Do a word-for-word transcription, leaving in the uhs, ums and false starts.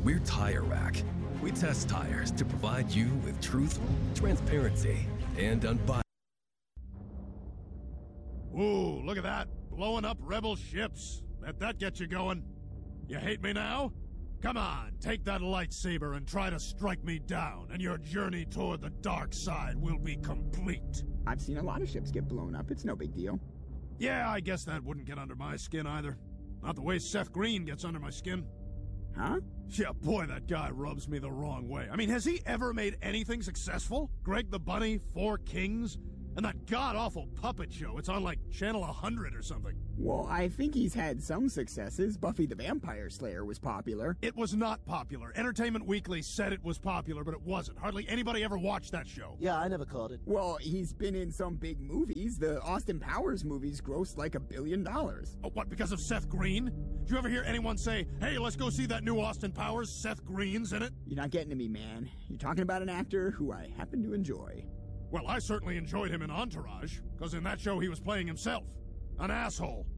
We're Tire Rack. We test tires to provide you with truth, transparency, and unbiased. Ooh, look at that. Blowing up rebel ships. Bet that gets you going. You hate me now? Come on, take that lightsaber and try to strike me down, and your journey toward the dark side will be complete. I've seen a lot of ships get blown up. It's no big deal. Yeah, I guess that wouldn't get under my skin either. Not the way Seth Green gets under my skin. Huh? Yeah, boy, that guy rubs me the wrong way. I mean, has he ever made anything successful? Greg the Bunny, Four Kings, and that god-awful puppet show. It's on, like, Channel one hundred or something. Well, I think he's had some successes. Buffy the Vampire Slayer was popular. It was not popular. Entertainment Weekly said it was popular, but it wasn't. Hardly anybody ever watched that show. Yeah, I never called it. Well, he's been in some big movies. The Austin Powers movies grossed like a billion dollars. Oh, what, because of Seth Green? Did you ever hear anyone say, hey, let's go see that new Austin Powers, Seth Green's in it? You're not getting to me, man. You're talking about an actor who I happen to enjoy. Well, I certainly enjoyed him in Entourage, because in that show he was playing himself. An asshole.